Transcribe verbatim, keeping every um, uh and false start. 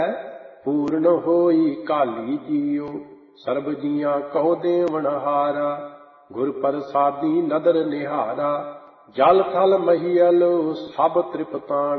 पूर्ण होई काली जियो, सर्ब जिया कहो देवण हारा। गुर प्रसादी नदर निहारा, जल थल महियल सब तृपतान।